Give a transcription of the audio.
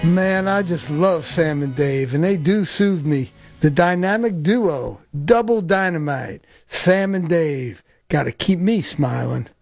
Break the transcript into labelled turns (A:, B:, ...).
A: Man, I just love Sam and Dave, and they do soothe me. The dynamic duo, double dynamite, Sam and Dave, gotta keep me smiling.